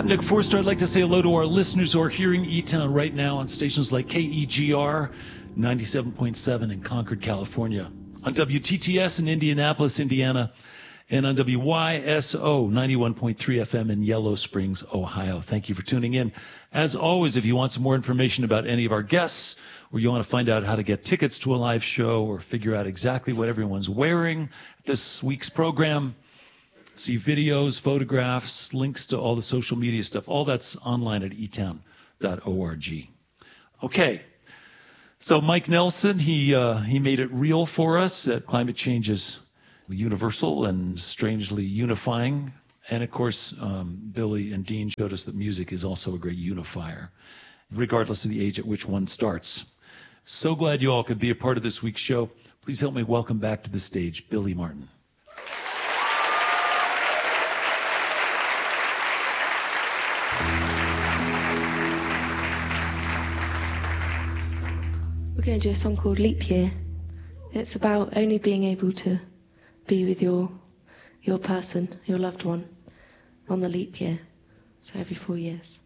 I'm Nick Forster. I'd like to say hello to our listeners who are hearing E-Town right now on stations like KEGR 97.7 in Concord, California, on WTTS in Indianapolis, Indiana, and on WYSO 91.3 FM in Yellow Springs, Ohio. Thank you for tuning in. As always, if you want some more information about any of our guests, or you want to find out how to get tickets to a live show, or figure out exactly what everyone's wearing this week's program, see videos, photographs, links to all the social media stuff, all that's online at etown.org. Okay, so Mike Nelson, he made it real for us that climate change is universal and strangely unifying. And of course, Billy and Dean showed us that music is also a great unifier, regardless of the age at which one starts. So glad you all could be a part of this week's show. Please help me welcome back to the stage Billy Martin. We're going to do a song called Leap Year. It's about only being able to be with your person, your loved one, on the leap year, so every 4 years.